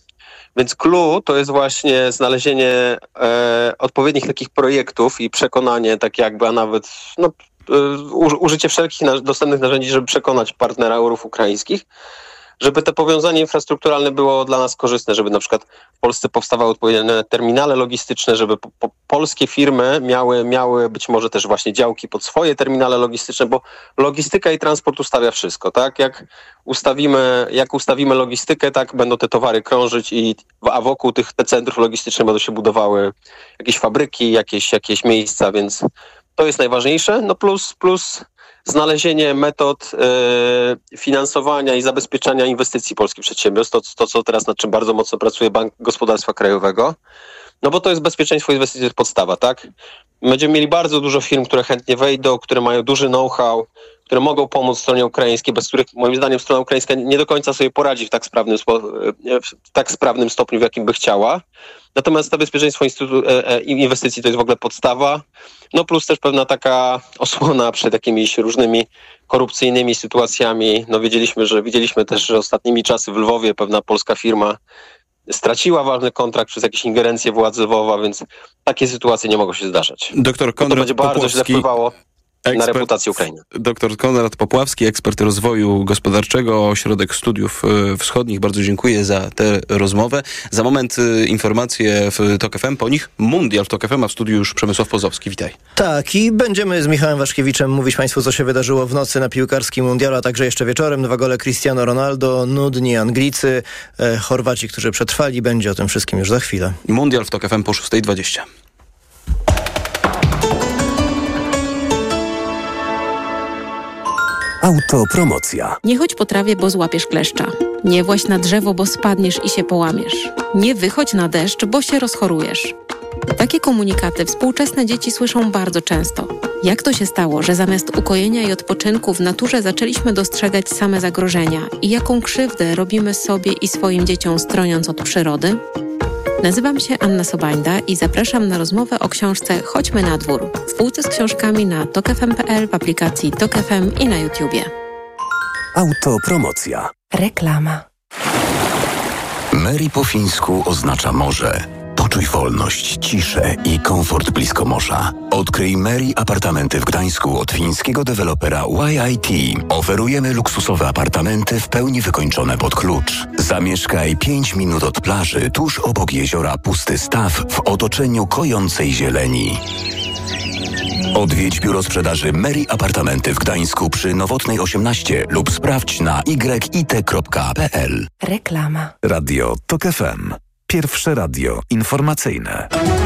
Więc clue to jest właśnie znalezienie e, odpowiednich takich projektów i przekonanie, tak jakby, a nawet no, e, użycie wszelkich na, dostępnych narzędzi, żeby przekonać partnera eurów ukraińskich, żeby to powiązanie infrastrukturalne było dla nas korzystne, żeby na przykład w Polsce powstawały odpowiednie terminale logistyczne, żeby po, po, polskie firmy miały, miały być może też właśnie działki pod swoje terminale logistyczne, bo logistyka i transport ustawia wszystko, tak? Jak ustawimy, jak ustawimy logistykę, tak będą te towary krążyć, i, a wokół tych te centrów logistycznych będą się budowały jakieś fabryki, jakieś, jakieś miejsca, więc to jest najważniejsze. No plus, plus znalezienie metod y, finansowania i zabezpieczania inwestycji polskich przedsiębiorstw, to, to co teraz nad czym bardzo mocno pracuje Bank Gospodarstwa Krajowego, no bo to jest bezpieczeństwo inwestycji, to jest podstawa, tak? Będziemy mieli bardzo dużo firm, które chętnie wejdą, które mają duży know-how, które mogą pomóc stronie ukraińskiej, bez których moim zdaniem strona ukraińska nie do końca sobie poradzi w tak sprawnym, w tak sprawnym stopniu, w jakim by chciała. Natomiast to bezpieczeństwo instytu- inwestycji to jest w ogóle podstawa. No plus też pewna taka osłona przed jakimiś różnymi korupcyjnymi sytuacjami. No wiedzieliśmy, że widzieliśmy też, że ostatnimi czasy w Lwowie pewna polska firma straciła ważny kontrakt przez jakieś ingerencje władzy Lwowa, więc takie sytuacje nie mogą się zdarzać. Doktor Konrad to będzie bardzo Popławski, źle wpływało ekspert, na reputację Ukrainy. Doktor Konrad Popławski, ekspert rozwoju gospodarczego, Ośrodek Studiów Wschodnich. Bardzo dziękuję za tę rozmowę. Za moment informacje w TOK F M, po nich Mundial w TOK F M, a w studiu już Przemysław Pozowski. Witaj. Tak, i będziemy z Michałem Waszkiewiczem mówić Państwu, co się wydarzyło w nocy na piłkarskim Mundialu, a także jeszcze wieczorem. Dwa gole Cristiano Ronaldo, nudni Anglicy, e, Chorwaci, którzy przetrwali. Będzie o tym wszystkim już za chwilę. Mundial w TOK F M po szósta dwadzieścia. Autopromocja. Nie chodź po trawie, bo złapiesz kleszcza. Nie właź na drzewo, bo spadniesz i się połamiesz. Nie wychodź na deszcz, bo się rozchorujesz. Takie komunikaty współczesne dzieci słyszą bardzo często. Jak to się stało, że zamiast ukojenia i odpoczynku w naturze zaczęliśmy dostrzegać same zagrożenia i jaką krzywdę robimy sobie i swoim dzieciom, stroniąc od przyrody? Nazywam się Anna Sobańda i zapraszam na rozmowę o książce Chodźmy na dwór. W półce z książkami na tok f m kropka p l, w aplikacji Tok F M i na YouTubie. Autopromocja. Reklama. Mary po fińsku oznacza morze. Poczuj wolność, ciszę i komfort blisko morza. Odkryj Mary apartamenty w Gdańsku od fińskiego dewelopera Y I T. Oferujemy luksusowe apartamenty w pełni wykończone pod klucz. Zamieszkaj pięć minut od plaży, tuż obok jeziora Pusty Staw, w otoczeniu kojącej zieleni. Odwiedź biuro sprzedaży Mary Apartamenty w Gdańsku przy Nowotnej osiemnaście lub sprawdź na y i t kropka p l. Reklama. Radio TOK F M. Pierwsze radio informacyjne.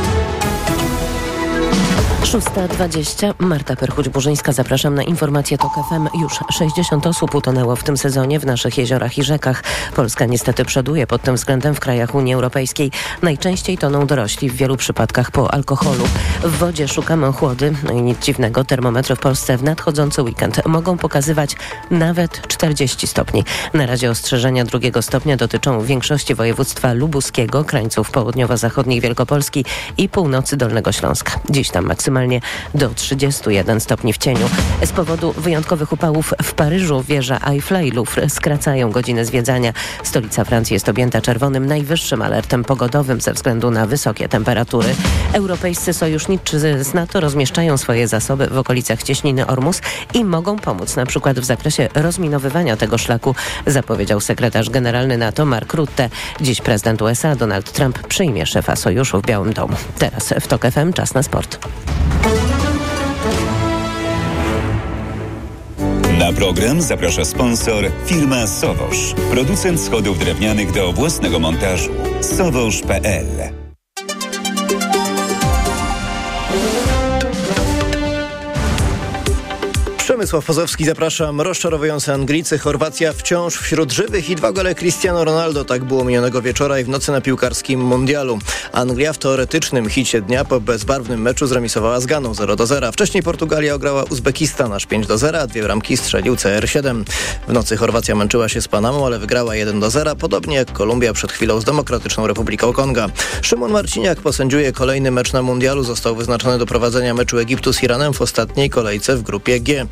szósta dwadzieścia. Marta Perchuć-Burzyńska. Zapraszam na informacje TOK F M. Już sześćdziesiąt osób utonęło w tym sezonie w naszych jeziorach i rzekach. Polska niestety przoduje pod tym względem w krajach Unii Europejskiej. Najczęściej toną dorośli, w wielu przypadkach po alkoholu. W wodzie szukamy ochłody. No i nic dziwnego, termometry w Polsce w nadchodzący weekend mogą pokazywać nawet czterdzieści stopni. Na razie ostrzeżenia drugiego stopnia dotyczą większości województwa lubuskiego, krańców południowo-zachodnich Wielkopolski i północy Dolnego Śląska. Dziś tam maksymalnie do trzydziestu jeden stopni w cieniu. Z powodu wyjątkowych upałów w Paryżu wieża Eiffla i Louvre skracają godziny zwiedzania. Stolica Francji jest objęta czerwonym najwyższym alertem pogodowym ze względu na wysokie temperatury. Europejscy sojusznicy z NATO rozmieszczają swoje zasoby w okolicach cieśniny Ormus i mogą pomóc na przykład w zakresie rozminowywania tego szlaku, zapowiedział sekretarz generalny NATO Mark Rutte. Dziś prezydent U S A Donald Trump przyjmie szefa sojuszu w Białym Domu. Teraz w TOK F M czas na sport. Na program zaprasza sponsor firma Sowosz, producent schodów drewnianych do własnego montażu. sowosz kropka p l. Przemysław Pozowski, zapraszam. Rozczarowujące Anglicy, Chorwacja wciąż wśród żywych i dwa gole Cristiano Ronaldo. Tak było minionego wieczora i w nocy na piłkarskim mundialu. Anglia w teoretycznym hicie dnia po bezbarwnym meczu zremisowała z Ganą zero do zera. Wcześniej Portugalia ograła Uzbekistan aż pięć do zera, a dwie bramki strzelił C R siedem. W nocy Chorwacja męczyła się z Panamą, ale wygrała jeden do zera, podobnie jak Kolumbia przed chwilą z Demokratyczną Republiką Konga. Szymon Marciniak posędziuje kolejny mecz na mundialu. Został wyznaczony do prowadzenia meczu Egiptu z Iranem w ostatniej kolejce w grupie G.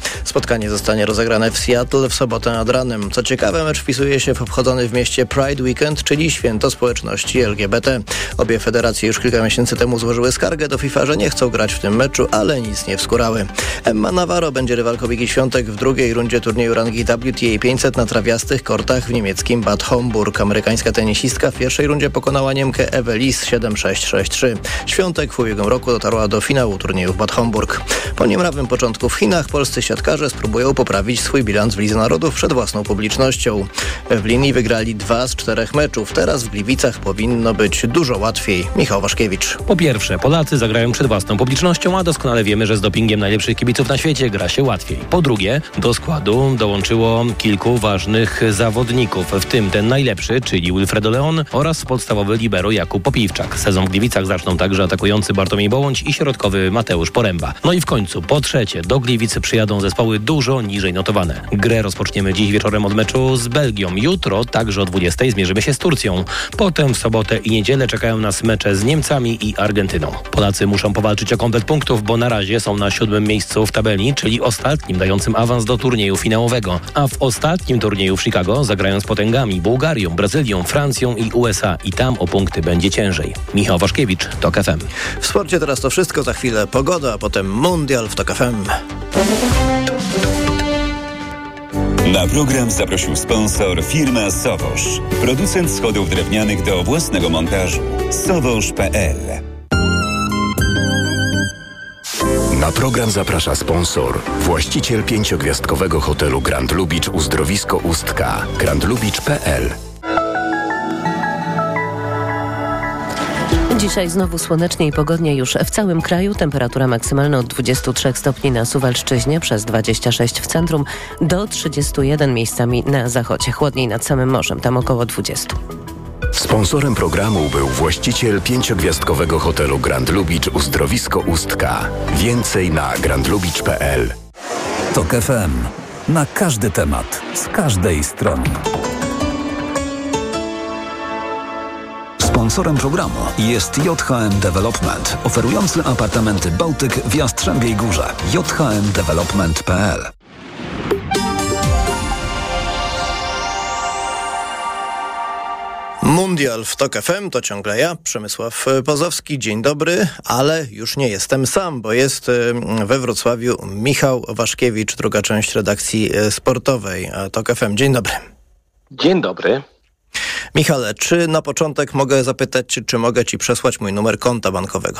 Spotkanie zostanie rozegrane w Seattle w sobotę nad ranem. Co ciekawe, mecz wpisuje się w obchodzony w mieście Pride Weekend, czyli święto społeczności L G B T. Obie federacje już kilka miesięcy temu złożyły skargę do FIFA, że nie chcą grać w tym meczu, ale nic nie wskórały. Emma Navarro będzie rywalką Igi Świątek w drugiej rundzie turnieju rangi W T A pięćset na trawiastych kortach w niemieckim Bad Homburg. Amerykańska tenisistka w pierwszej rundzie pokonała Niemkę Ewę Lis siedem sześć sześć trzy. Świątek w ubiegłym roku dotarła do finału turnieju w Bad Homburg. Po niemrawym początku w Chinach polscy siatkarze spróbują poprawić swój bilans w Lidze Narodów przed własną publicznością. W linii wygrali dwa z czterech meczów. Teraz w Gliwicach powinno być dużo łatwiej. Michał Waszkiewicz. Po pierwsze, Polacy zagrają przed własną publicznością, a doskonale wiemy, że z dopingiem najlepszych kibiców na świecie gra się łatwiej. Po drugie, do składu dołączyło kilku ważnych zawodników, w tym ten najlepszy, czyli Wilfredo Leon oraz podstawowy libero Jakub Popiwczak. Sezon w Gliwicach zaczną także atakujący Bartłomiej Bołądź i środkowy Mateusz Poręba. No i w końcu, po trzecie, do Gliwic przyjadą zespoły dużo niżej notowane. Grę rozpoczniemy dziś wieczorem od meczu z Belgią. Jutro także o dwudziestej zmierzymy się z Turcją. Potem w sobotę i niedzielę czekają nas mecze z Niemcami i Argentyną. Polacy muszą powalczyć o komplet punktów, bo na razie są na siódmym miejscu w tabeli, czyli ostatnim dającym awans do turnieju finałowego. A w ostatnim turnieju w Chicago zagrają z potęgami Bułgarią, Brazylią, Francją i U S A. I tam o punkty będzie ciężej. Michał Waszkiewicz, TOK F M. W sporcie teraz to wszystko, za chwilę pogoda, a potem mundial w TOK F M. Na program zaprosił sponsor firma Sowosz. Producent schodów drewnianych do własnego montażu. sowosz kropka p l. Na program zaprasza sponsor, właściciel pięciogwiazdkowego hotelu Grand Lubicz Uzdrowisko Ustka. grand lubicz kropka p l. Dzisiaj znowu słonecznie i pogodnie już w całym kraju. Temperatura maksymalna od dwudziestu trzech stopni na Suwalszczyźnie, przez dwadzieścia sześć w centrum, do trzydziestu jeden miejscami na zachodzie. Chłodniej nad samym morzem, tam około dwudziestu. Sponsorem programu był właściciel pięciogwiazdkowego hotelu Grand Lubicz Uzdrowisko Ustka. Więcej na grand lubicz kropka p l. TOK F M. Na każdy temat, z każdej strony. Sponsorem programu jest J H M Development, oferujący apartamenty Bałtyk w Jastrzębiej Górze. j h m development kropka p l. Mundial w TOK F M, to ciągle ja, Przemysław Pozowski. Dzień dobry, ale już nie jestem sam, bo jest we Wrocławiu Michał Waszkiewicz, druga część redakcji sportowej TOK F M. Dzień dobry. Dzień dobry. Michale, czy na początek mogę zapytać, czy, czy mogę Ci przesłać mój numer konta bankowego?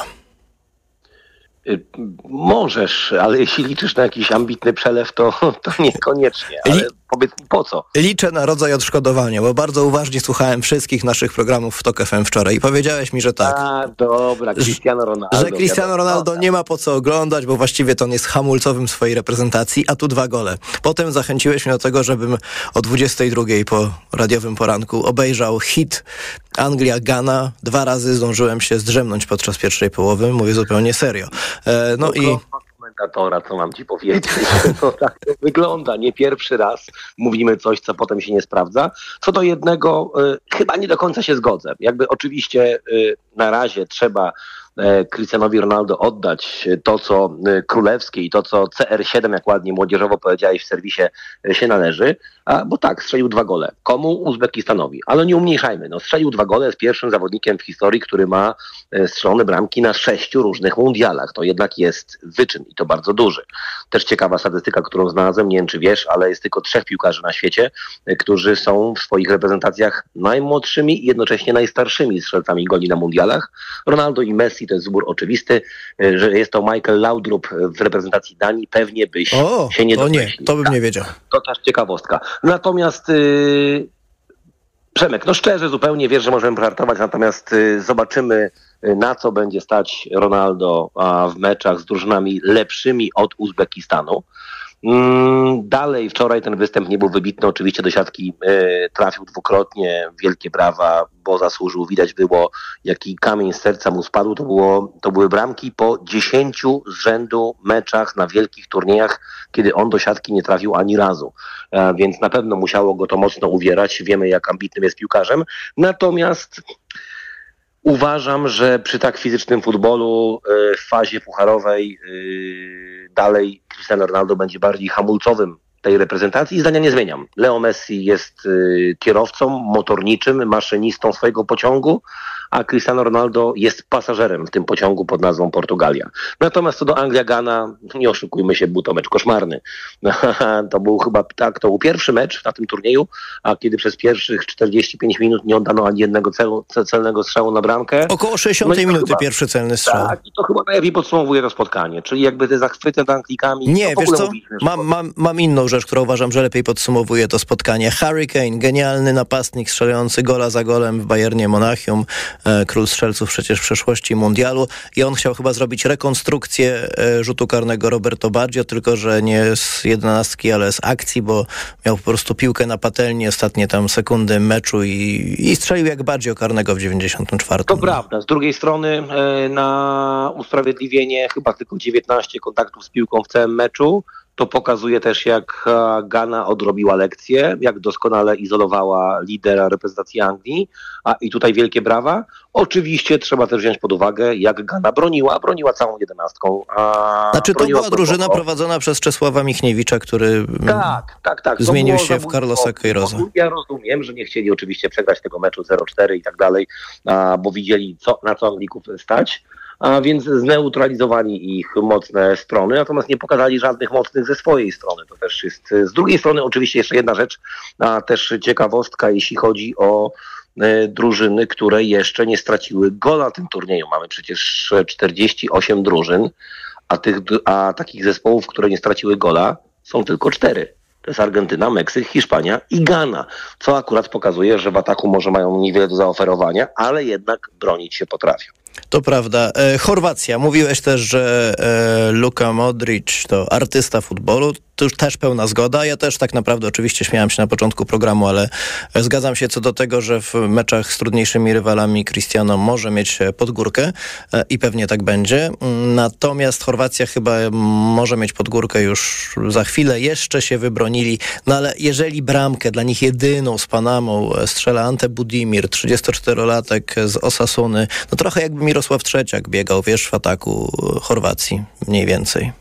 Możesz, ale jeśli liczysz na jakiś ambitny przelew, to, to niekoniecznie. Ale Li- powiedz mi po co? Liczę na rodzaj odszkodowania, bo bardzo uważnie słuchałem wszystkich naszych programów w TOK F M wczoraj i powiedziałeś mi, że tak. A, dobra, Cristiano Ronaldo. Że Cristiano Ronaldo nie ma po co oglądać, bo właściwie to on jest hamulcowym swojej reprezentacji, a tu dwa gole. Potem zachęciłeś mnie do tego, żebym o dwudziestej drugiej po radiowym poranku obejrzał hit Anglia-Ghana. Dwa razy zdążyłem się zdrzemnąć podczas pierwszej połowy, mówię zupełnie serio. E, no i... komentatora, co mam ci powiedzieć. No tak to wygląda. Nie pierwszy raz mówimy coś, co potem się nie sprawdza. Co do jednego, y, chyba nie do końca się zgodzę. Jakby oczywiście y, na razie trzeba y, Cristianowi Ronaldo oddać to, co y, królewskie i to, co C R siedem, jak ładnie młodzieżowo powiedziałeś w serwisie, y, się należy. A, bo tak, strzelił dwa gole. Komu? Uzbekistanowi. Ale nie umniejszajmy. No, strzelił dwa gole, jest pierwszym zawodnikiem w historii, który ma e, strzelone bramki na sześciu różnych mundialach. To jednak jest wyczyn i to bardzo duży. Też ciekawa statystyka, którą znalazłem, nie wiem czy wiesz, ale jest tylko trzech piłkarzy na świecie, e, którzy są w swoich reprezentacjach najmłodszymi i jednocześnie najstarszymi strzelcami goli na mundialach. Ronaldo i Messi to jest wybór oczywisty, e, że jest to Michael Laudrup w reprezentacji Danii. Pewnie byś o, się nie to domyślił. nie, to bym nie wiedział. To też ciekawostka. Natomiast yy, Przemek, no szczerze zupełnie wiesz, że możemy żartować, natomiast yy, zobaczymy, yy, na co będzie stać Ronaldo a, w meczach z drużynami lepszymi od Uzbekistanu. Mm, dalej wczoraj ten występ nie był wybitny, oczywiście do siatki y, trafił dwukrotnie, wielkie brawa, bo zasłużył, widać było jaki kamień z serca mu spadł, to, było, to były bramki po dziesięciu z rzędu meczach na wielkich turniejach, kiedy on do siatki nie trafił ani razu, e, więc na pewno musiało go to mocno uwierać, wiemy jak ambitnym jest piłkarzem, natomiast uważam, że przy tak fizycznym futbolu w fazie pucharowej dalej Cristiano Ronaldo będzie bardziej hamulcowym tej reprezentacji i zdania nie zmieniam. Leo Messi jest y, kierowcą, motorniczym, maszynistą swojego pociągu, a Cristiano Ronaldo jest pasażerem w tym pociągu pod nazwą Portugalia. Natomiast co do Anglia-Ghana, nie oszukujmy się, był to mecz koszmarny. To był chyba, tak, to był pierwszy mecz na tym turnieju, a kiedy przez pierwszych czterdzieści pięć minut nie oddano ani jednego celu, celnego strzału na bramkę. Około sześćdziesiątej no minuty chyba, pierwszy celny strzał. Tak, i to chyba najlepiej podsumowuje to spotkanie, czyli jakby te zachwyty nad Anglikami. Nie, no wiesz co, mam, mam, mam inną rzecz, która uważam, że lepiej podsumowuje to spotkanie. Harry Kane, genialny napastnik strzelający gola za golem w Bayernie Monachium, e, król strzelców przecież w przeszłości mundialu, i on chciał chyba zrobić rekonstrukcję e, rzutu karnego Roberto Baggio, tylko że nie z jedenastki, ale z akcji, bo miał po prostu piłkę na patelni ostatnie tam sekundy meczu i, i strzelił jak Baggio karnego w dziewięćdziesiątym czwartym. To prawda. Z drugiej strony e, na usprawiedliwienie chyba tylko dziewiętnaście kontaktów z piłką w całym meczu. To pokazuje też, jak Ghana odrobiła lekcję, jak doskonale izolowała lidera reprezentacji Anglii, a i tutaj wielkie brawa. Oczywiście trzeba też wziąć pod uwagę, jak Ghana broniła, broniła całą jedenastką. A znaczy to była drużyna głęboko. prowadzona przez Czesława Michniewicza, który tak, tak, tak. zmienił się w Carlosa Queiroza. Ja rozumiem, że nie chcieli oczywiście przegrać tego meczu zero cztery i tak dalej, bo widzieli, co, na co Anglików stać. A więc zneutralizowali ich mocne strony, natomiast nie pokazali żadnych mocnych ze swojej strony. To też jest z drugiej strony oczywiście jeszcze jedna rzecz, a też ciekawostka, jeśli chodzi o e, drużyny, które jeszcze nie straciły gola na tym turnieju. Mamy przecież czterdzieści osiem drużyn, a, tych, a takich zespołów, które nie straciły gola, są tylko cztery. To jest Argentyna, Meksyk, Hiszpania i Ghana, co akurat pokazuje, że w ataku może mają niewiele do zaoferowania, ale jednak bronić się potrafią. To prawda. E, Chorwacja. Mówiłeś też, że e, Luka Modric to artysta futbolu. To już też pełna zgoda. Ja też tak naprawdę oczywiście śmiałem się na początku programu, ale zgadzam się co do tego, że w meczach z trudniejszymi rywalami Cristiano może mieć podgórkę e, i pewnie tak będzie. Natomiast Chorwacja chyba może mieć podgórkę już za chwilę. Jeszcze się wybronili. No ale jeżeli bramkę dla nich jedyną z Panamą strzela Ante Budimir, trzydziestoczterolatek z Osasuny, no trochę jakby Mirosław Trzeciak biegał, wiesz, w ataku Chorwacji, mniej więcej.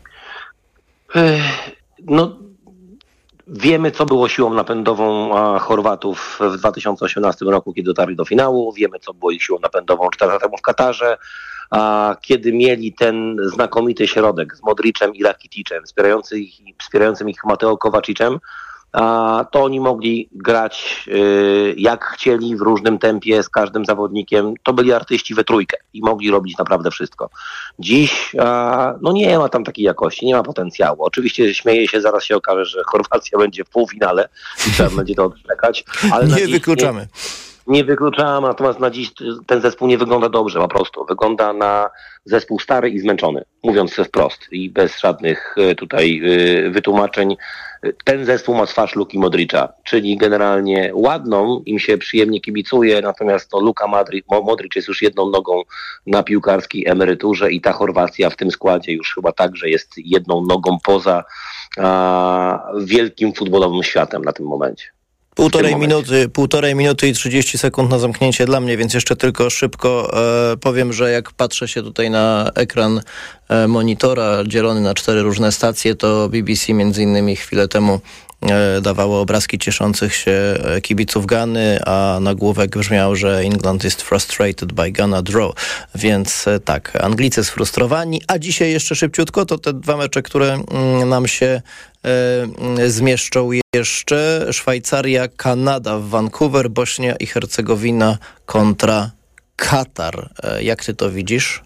No, wiemy, co było siłą napędową Chorwatów w dwa tysiące osiemnastym roku, kiedy dotarli do finału. Wiemy, co było ich siłą napędową cztery lata temu w Katarze, a kiedy mieli ten znakomity środek z Modricem i Rakiticem, wspierający ich, wspierającym ich Mateo Kovacicem, a to oni mogli grać y, jak chcieli, w różnym tempie, z każdym zawodnikiem. To byli artyści we trójkę i mogli robić naprawdę wszystko. Dziś a, no nie ma tam takiej jakości, nie ma potencjału. Oczywiście śmieję się, zaraz się okaże, że Chorwacja będzie w półfinale i trzeba będzie to odczekać. Ale nie wykluczamy. Nie, nie wykluczamy, natomiast na dziś ten zespół nie wygląda dobrze po prostu. Wygląda na zespół stary i zmęczony, mówiąc wprost i bez żadnych tutaj y, wytłumaczeń. Ten zespół ma twarz Luki Modricza, czyli generalnie ładną, im się przyjemnie kibicuje, natomiast to Luka Modric jest już jedną nogą na piłkarskiej emeryturze i ta Chorwacja w tym składzie już chyba także jest jedną nogą poza a, wielkim futbolowym światem na tym momencie. Półtorej minuty, półtorej minuty i trzydzieści sekund na zamknięcie dla mnie, więc jeszcze tylko szybko e, powiem, że jak patrzę się tutaj na ekran e, monitora dzielony na cztery różne stacje, to B B C między innymi chwilę temu e, dawało obrazki cieszących się kibiców Gany, a nagłówek brzmiał, że England is frustrated by Ghana draw. Więc e, tak, Anglicy sfrustrowani, a dzisiaj jeszcze szybciutko to te dwa mecze, które mm, nam się e, zmieszczą jeszcze. Szwajcaria, Kanada w Vancouver, Bośnia i Hercegowina kontra Katar. E, jak ty to widzisz?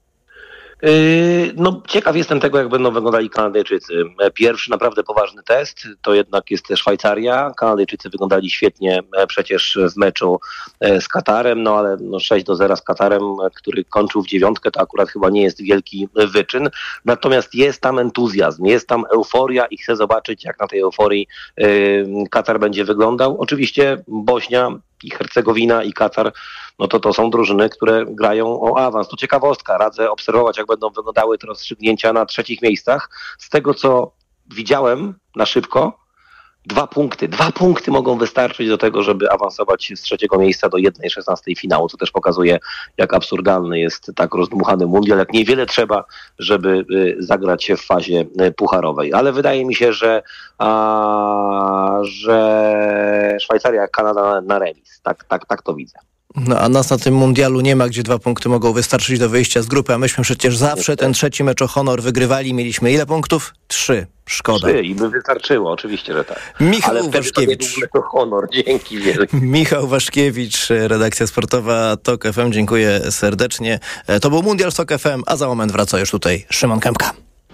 No, ciekaw jestem tego, jak będą wyglądali Kanadyjczycy. Pierwszy naprawdę poważny test to jednak jest Szwajcaria. Kanadyjczycy wyglądali świetnie przecież w meczu z Katarem, no ale no sześć do zera z Katarem, który kończył w dziewiątkę, to akurat chyba nie jest wielki wyczyn. Natomiast jest tam entuzjazm, jest tam euforia i chcę zobaczyć, jak na tej euforii Katar będzie wyglądał. Oczywiście Bośnia i Hercegowina i Katar, no to to są drużyny, które grają o awans. To ciekawostka, radzę obserwować, jak będą wyglądały te rozstrzygnięcia na trzecich miejscach. Z tego, co widziałem na szybko, Dwa punkty. Dwa punkty mogą wystarczyć do tego, żeby awansować z trzeciego miejsca do jednej szesnastej finału, co też pokazuje, jak absurdalny jest tak rozdmuchany mundial, jak niewiele trzeba, żeby zagrać się w fazie pucharowej. Ale wydaje mi się, że, a, że Szwajcaria, Kanada na remis. Tak, tak, tak to widzę. No a nas na tym mundialu nie ma, gdzie dwa punkty mogą wystarczyć do wyjścia z grupy, a myśmy przecież zawsze ten trzeci mecz o honor wygrywali. Mieliśmy ile punktów? Trzy. Szkoda. Trzy i by wystarczyło, oczywiście, że tak. Michał Ale Waszkiewicz. To, to honor, dzięki wielkie. Michał Waszkiewicz, redakcja sportowa TOK F M, dziękuję serdecznie. To był Mundial z TOK F M, a za moment wraca już tutaj Szymon Kępka.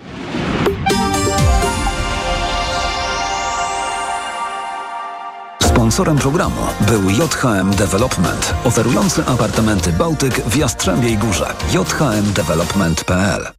Sponsorem programu był J H M Development, oferujący apartamenty Bałtyk w Jastrzębiej Górze. j h m development kropka p l